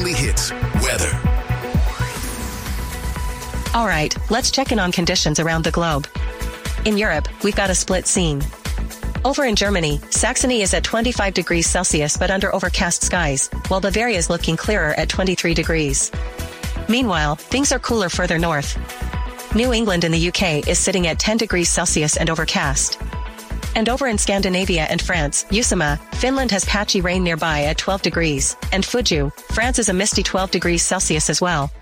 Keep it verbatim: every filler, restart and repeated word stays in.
Daily Hits weather. All right, let's check in on conditions around the globe. In Europe, we've got a split scene. Over in Germany, Saxony is at twenty-five degrees Celsius but under overcast skies, while Bavaria is looking clearer at twenty-three degrees. Meanwhile, things are cooler further north. New England in the U K is sitting at ten degrees Celsius and overcast. And over in Scandinavia and France, Usama, Finland has patchy rain nearby at twelve degrees, and Fuju, France is a misty twelve degrees Celsius as well.